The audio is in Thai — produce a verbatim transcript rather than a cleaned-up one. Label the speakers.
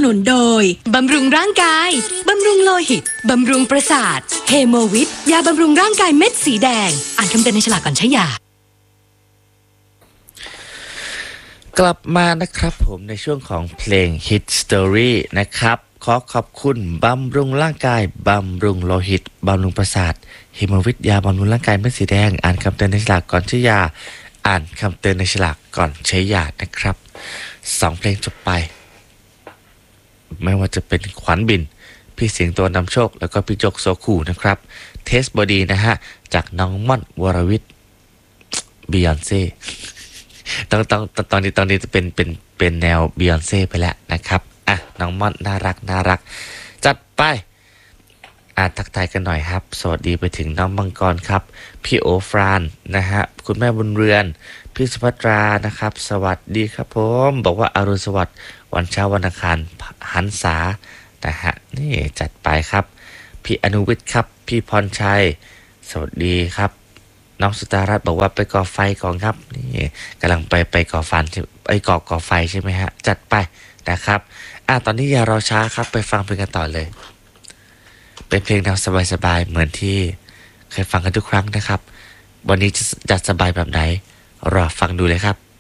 Speaker 1: นุนโดยบำรุงร่างกายบำรุงโลหิตบำรุงประสาทเฮโมวิทยาบำรุงร่างกายเม็ดสีแดงอ่านคำเตือนในฉลากก่อนใช้ยาก
Speaker 2: ลับมานะครับผมในช่วงของเพลง Hit Story นะครับขอขอบคุณบำรุงร่างกายบำรุงโลหิตบำรุงประสาทเฮโมวิทยาบำรุงร่างกายเม็ดสีแดงอ่านคำเตือนในฉลากก่อนใช้ยาอ่านคำเตือนในฉลากก่อนใช้ยานะครับสองเพลงจบไปไม่ว่าจะเป็นขวัญบินพี่เสียงตัวนำโชคแล้วก็พี่จกโซคูนะครับเทสบอดีนะฮะจากน้องม่อนวรวิทย์บียอนเซ่ต้องต้องตอนนี้ตอนนี้จะเป็นเป็นเป็นแนวบียอนเซ่ไปแล้วนะครับอ่ะน้องม่อนน่ารักน่ารักจัดไปอ่ะทักทายกันหน่อยครับสวัสดีไปถึงน้องมังกรครับพี่โอฟรานนะฮะคุณแม่บุญเรือนพี่สุภัตรานะครับสวัสดีครับผมบอกว่าอรุณสวัสดิ์วันเช้าวันอังคารหันษานะฮะนี่จัดไปครับพี่อนุวิทย์ครับพี่พรชัยสวัสดีครับน้องสุตารัตน์บอกว่าไปก่อไฟก่อนครับนี่กำลังไปไปก่อฟันไปก่อก่อไฟใช่ไหมฮะจัดไปนะครับอ่ะตอนนี้อย่ารอช้าครับไปฟังเพลงกันต่อเลยเป็นเพลงแนวสบายๆเหมือนที่เคยฟังกันทุกครั้งนะครับวันนี้จะจะสบายแบบไหนรอฟังดูเลยครับ